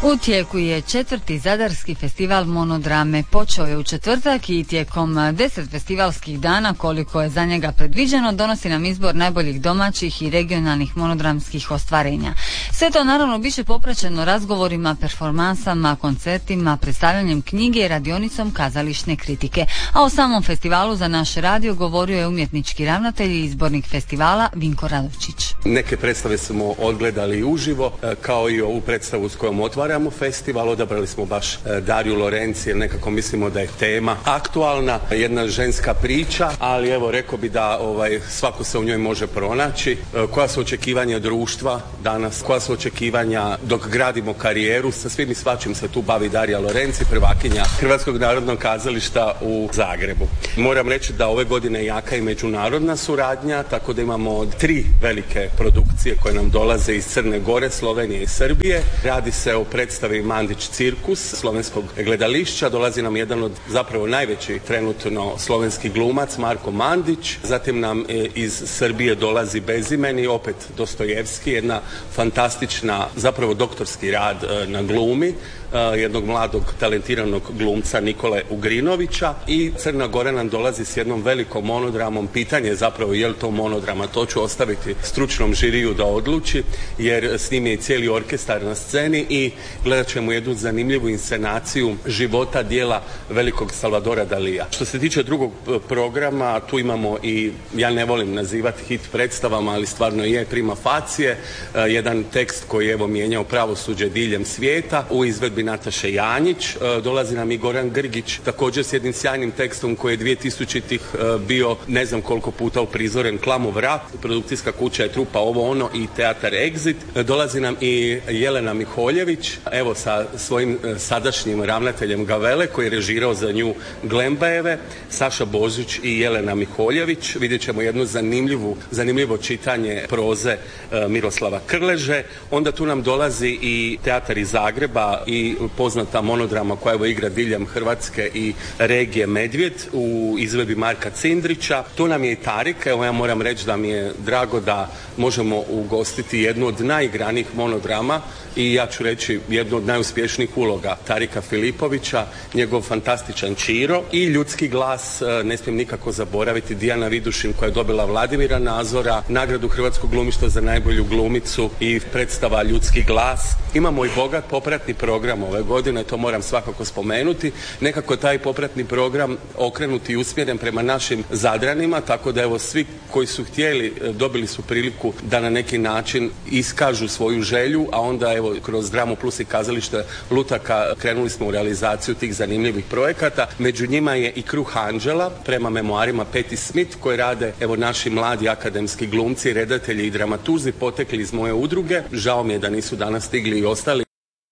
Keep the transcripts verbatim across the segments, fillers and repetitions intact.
U tijeku je četvrti Zadarski festival monodrame. Počeo je u četvrtak i tijekom deset festivalskih dana, koliko je za njega predviđeno, donosi nam izbor najboljih domaćih i regionalnih monodramskih ostvarenja. Sve to naravno biće popraćeno razgovorima, performansama, koncertima, predstavljanjem knjige i radionicom kazališne kritike. A o samom festivalu za naš radio govorio je umjetnički ravnatelj i izbornik festivala Vinko Radovčić. Neke predstave smo odgledali uživo, kao i ovu predstavu s kojom otvaramo festival. Odabrali smo baš Dariju Lorenci jer nekako mislimo da je tema aktualna, jedna ženska priča, ali evo rekao bi da ovaj, svako se u njoj može pronaći. Koja su očekivanja društva danas, koja su očekivanja dok gradimo karijeru, sa svim i svačim se tu bavi Darija Lorenci, prvakinja Hrvatskog narodnog kazališta u Zagrebu. Moram reći da ove godine jaka i međunarodna suradnja, tako da imamo tri velike produkcije koje nam dolaze iz Crne Gore, Slovenije i Srbije. Radi se o predstavi Mandić cirkus slovenskog gledališća. Dolazi nam jedan od zapravo najveći trenutno slovenski glumac Marko Mandić. Zatim nam iz Srbije dolazi Bezimeni, opet Dostojevski, jedna fantastična, zapravo doktorski rad na glumi jednog mladog talentiranog glumca Nikole Ugrinovića. I Crna Gora nam dolazi s jednom velikom monodramom. Pitanje je zapravo je li to monodrama, to ću ostaviti stručnom žiriju da odluči, jer s njim je i cijeli orkestar na sceni i gledat ćemo jednu zanimljivu inscenaciju života dijela velikog Salvadora Dalija. Što se tiče drugog programa, tu imamo i, ja ne volim nazivati hit predstavama, ali stvarno je prima facie, jedan tekst koji je evo mijenjao pravosuđe diljem svijeta u izvedbi Nataše Janjić. Dolazi nam i Goran Grgić, također s jednim sjajnim tekstom koji je dvije tisućitih bio ne znam koliko puta uprizoren, Klamov rat, produkcijska kuća je Trupa ovo ono i Teatar Exit. Dolazi nam i Jelena Miholjević, evo sa svojim sadašnjim ravnateljem Gavele koji je režirao za nju Glembajeve, Saša Božić i Jelena Miholjević. Vidjet ćemo jednu zanimljivu, zanimljivo čitanje proze Miroslava Krleže. Onda tu nam dolazi i Teatar iz Zagreba i poznata monodrama koja evo igra diljem Hrvatske i regije Medvjed u izvedbi Marka Cindrića. Tu nam je i Tarik, evo ja moram reći da mi je drago da možemo ugostiti jednu od najigranijih monodrama i ja ću reći jednu od najuspješnijih uloga Tarika Filipovića, njegov fantastičan Čiro i ljudski glas, ne smijem nikako zaboraviti, Dijana Vidušin koja je dobila Vladimira Nazora, nagradu Hrvatskog glumišta za najbolju glumicu i predstava Ljudski glas. Imamo i bogat popratni program ove godine, to moram svakako spomenuti. Nekako taj popratni program okrenut i usmjeren prema našim Zadranima, tako da evo svi koji su htjeli dobili su priliku da na neki način iskažu svoju želju, a onda evo kroz Dramu plus i kazalište Lutaka krenuli smo u realizaciju tih zanimljivih projekata. Među njima je i Kruh anđela prema memoarima Patti Smith koje rade evo naši mladi akademski glumci, redatelji i dramaturzi potekli iz moje udruge. Žao mi je da nisu danas stigli i ostali.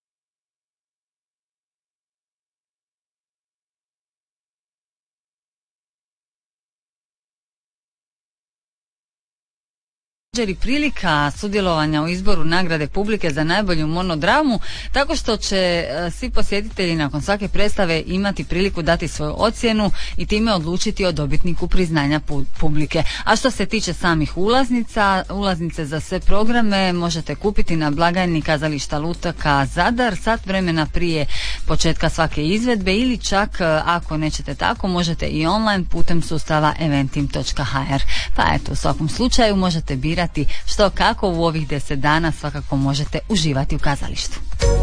I prilika sudjelovanja u izboru nagrade publike za najbolju monodramu, tako što će svi posjetitelji nakon svake predstave imati priliku dati svoju ocjenu i time odlučiti o dobitniku priznanja publike. A što se tiče samih ulaznica, ulaznice za sve programe možete kupiti na blagajni kazališta Lutaka Zadar sat vremena prije početka svake izvedbe ili čak ako nećete tako možete i online putem sustava eventim točka ha er. Pa eto, u svakom slučaju možete birati što kako u ovih deset dana svakako možete uživati u kazalištu.